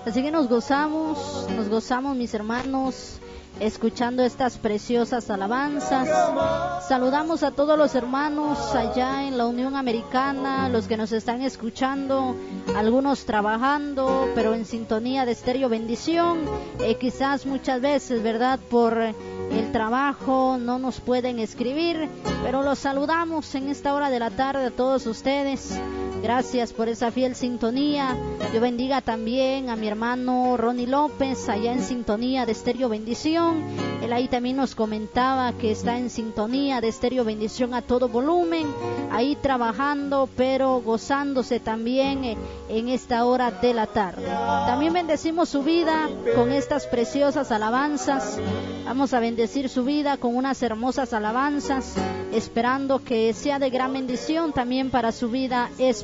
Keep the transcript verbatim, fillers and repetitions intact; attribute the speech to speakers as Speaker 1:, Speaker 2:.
Speaker 1: Así que nos gozamos, nos gozamos mis hermanos, escuchando estas preciosas alabanzas. Saludamos a todos los hermanos allá en la Unión Americana, los que nos están escuchando, algunos trabajando, pero en sintonía de Estéreo Bendición. Eh, quizás muchas veces, ¿verdad?, por el trabajo no nos pueden escribir, pero los saludamos en esta hora de la tarde a todos ustedes. Gracias por esa fiel sintonía. Yo bendiga también a mi hermano Ronnie López, allá en sintonía de Estéreo Bendición. Él ahí también nos comentaba que está en sintonía de Estéreo Bendición a todo volumen, ahí trabajando, pero gozándose también en esta hora de la tarde. También bendecimos su vida con estas preciosas alabanzas. Vamos a bendecir su vida con unas hermosas alabanzas, esperando que sea de gran bendición también para su vida espiritual.